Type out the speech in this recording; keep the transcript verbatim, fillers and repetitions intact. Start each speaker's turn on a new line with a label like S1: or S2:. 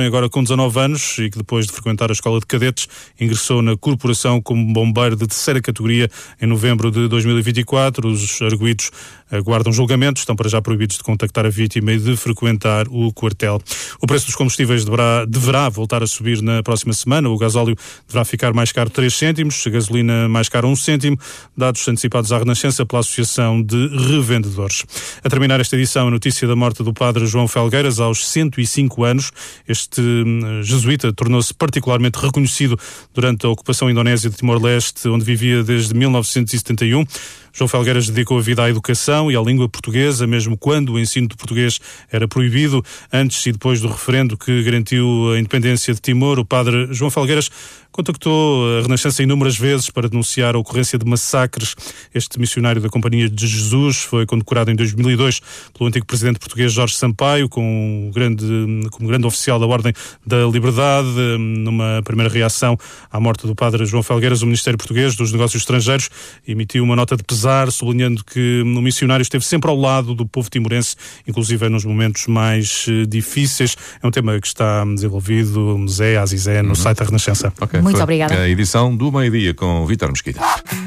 S1: agora com dezanove anos e que depois de frequentar a escola de cadetes ingressou na corporação como bombeiro de terceira categoria em novembro de dois mil e vinte e quatro. Os arguidos aguardam julgamento, estão para já proibidos de contactar a vítima e de frequentar o quartel. O preço dos combustíveis deverá, deverá voltar a subir na próxima semana. O gasóleo deverá ficar mais caro três cêntimos, a gasolina mais cara um cêntimo, dados antecipados à Renascença pela Associação de Revendedores. A terminar esta edição, a notícia da morte do padre João Felgueiras aos cento e cinco anos. Este Este jesuíta tornou-se particularmente reconhecido durante a ocupação indonésia de Timor-Leste, onde vivia desde mil novecentos e setenta e um. João Felgueiras dedicou a vida à educação e à língua portuguesa, mesmo quando o ensino de português era proibido. Antes e depois do referendo que garantiu a independência de Timor, o padre João Felgueiras contactou a Renascença inúmeras vezes para denunciar a ocorrência de massacres. Este missionário da Companhia de Jesus foi condecorado em dois mil e dois pelo antigo presidente português Jorge Sampaio, com um grande, como grande oficial da Ordem da Liberdade. Numa primeira reação à morte do padre João Felgueiras, o Ministério Português dos Negócios Estrangeiros emitiu uma nota de pesar, sublinhando que o missionário esteve sempre ao lado do povo timorense, inclusive nos momentos mais difíceis. É um tema que está desenvolvido, Zé Azizé, no uhum. site da Renascença.
S2: Okay,
S3: Muito obrigada.
S2: A edição do meio-dia com Vítor Mesquita.